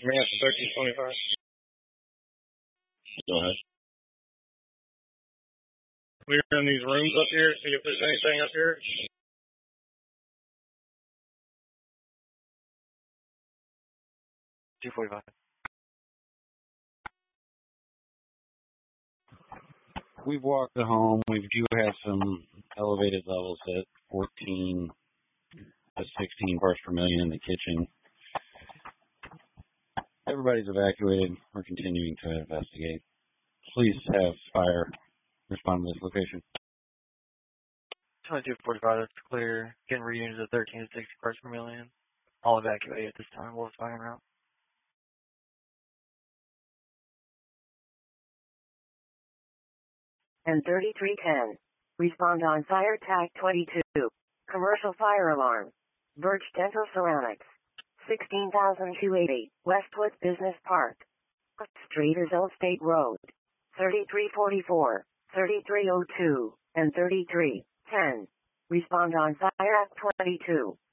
Mass 1325. Go ahead. We're in these rooms up here. See if there's anything up here. $245. We've walked the home. We do have some elevated levels at 14 to 16 parts per million in the kitchen. Everybody's evacuated. We're continuing to investigate. Please have fire respond to this location. 2245, that's clear. Getting reunits at 13 to 60 parts per million. All evacuated at this time. We'll fire them out. And 3310. Respond on fire tag 22. Commercial fire alarm. Birch Dental Ceramics. 16,280 Westwood Business Park. Street is Old State Road. 3344, 3302, and 3310. Respond on fire at 22.